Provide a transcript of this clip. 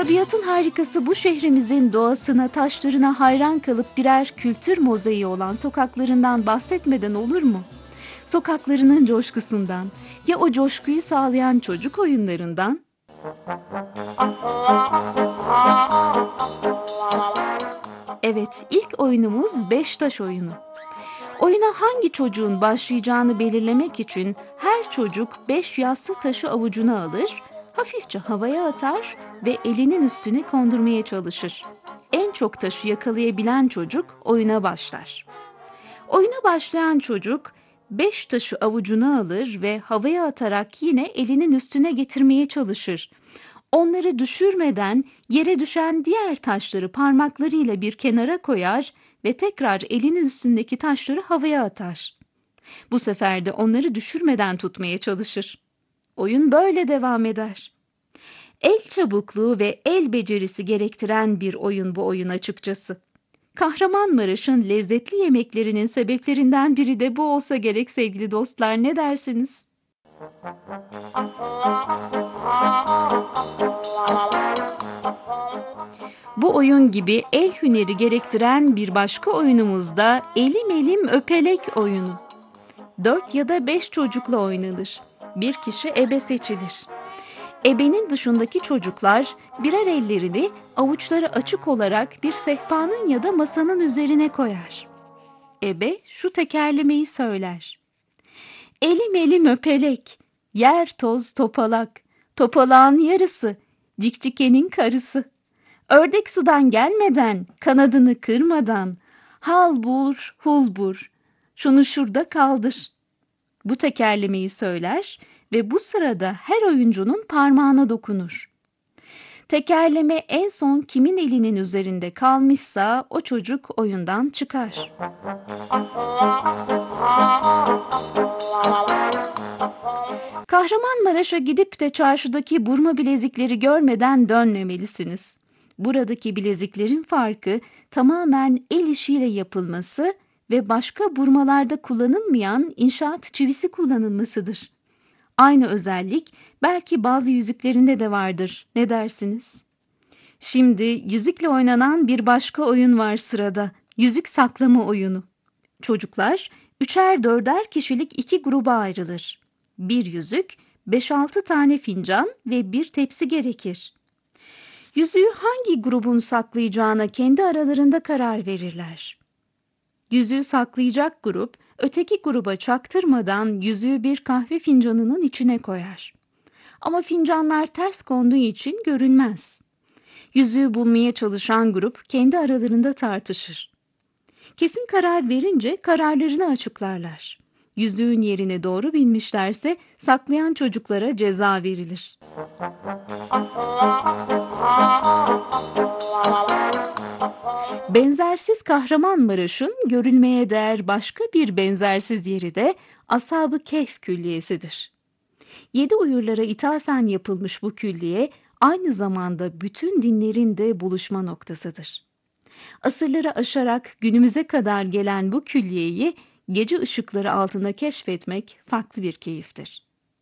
Tabiatın harikası bu şehrimizin doğasına, taşlarına hayran kalıp birer kültür mozaiği olan sokaklarından bahsetmeden olur mu? Sokaklarının coşkusundan, ya o coşkuyu sağlayan çocuk oyunlarından? Evet, ilk oyunumuz beş taş oyunu. Oyuna hangi çocuğun başlayacağını belirlemek için her çocuk 5 yassı taşı avucuna alır, hafifçe havaya atar ve elinin üstüne kondurmaya çalışır. En çok taşı yakalayabilen çocuk oyuna başlar. Oyuna başlayan çocuk 5 taşı avucuna alır ve havaya atarak yine elinin üstüne getirmeye çalışır. Onları düşürmeden yere düşen diğer taşları parmaklarıyla bir kenara koyar ve tekrar elinin üstündeki taşları havaya atar. Bu sefer de onları düşürmeden tutmaya çalışır. Oyun böyle devam eder. El çabukluğu ve el becerisi gerektiren bir oyun bu oyun açıkçası. Kahramanmaraş'ın lezzetli yemeklerinin sebeplerinden biri de bu olsa gerek sevgili dostlar, ne dersiniz? Bu oyun gibi el hüneri gerektiren bir başka oyunumuz da elim elim öpelek oyunu. 4 ya da 5 çocukla oynanır. Bir kişi ebe seçilir. Ebenin dışındaki çocuklar birer ellerini avuçları açık olarak bir sehpanın ya da masanın üzerine koyar. Ebe şu tekerlemeyi söyler. Elim elim öpelek, yer toz topalak, topalağın yarısı, cikcikenin karısı. Ördek sudan gelmeden, kanadını kırmadan, hal bur, hul bur, şunu şurada kaldır. Bu tekerlemeyi söyler ve bu sırada her oyuncunun parmağına dokunur. Tekerleme en son kimin elinin üzerinde kalmışsa o çocuk oyundan çıkar. Kahramanmaraş'a gidip de çarşıdaki burma bilezikleri görmeden dönmemelisiniz. Buradaki bileziklerin farkı tamamen el işiyle yapılması ve başka burmalarda kullanılmayan inşaat çivisi kullanılmasıdır. Aynı özellik belki bazı yüzüklerinde de vardır. Ne dersiniz? Şimdi yüzükle oynanan bir başka oyun var sırada. Yüzük saklama oyunu. Çocuklar üçer dörder kişilik iki gruba ayrılır. Bir yüzük, 5-6 tane fincan ve bir tepsi gerekir. Yüzüğü hangi grubun saklayacağına kendi aralarında karar verirler. Yüzüğü saklayacak grup, öteki gruba çaktırmadan yüzüğü bir kahve fincanının içine koyar. Ama fincanlar ters konduğu için görünmez. Yüzüğü bulmaya çalışan grup kendi aralarında tartışır. Kesin karar verince kararlarını açıklarlar. Yüzüğün yerini doğru bilmişlerse saklayan çocuklara ceza verilir. Benzersiz Kahramanmaraş'ın görülmeye değer başka bir benzersiz yeri de Ashab-ı Kehf Külliyesi'dir. 7 uyurlara ithafen yapılmış bu külliye aynı zamanda bütün dinlerin de buluşma noktasıdır. Asırları aşarak günümüze kadar gelen bu külliyeyi gece ışıkları altında keşfetmek farklı bir keyiftir.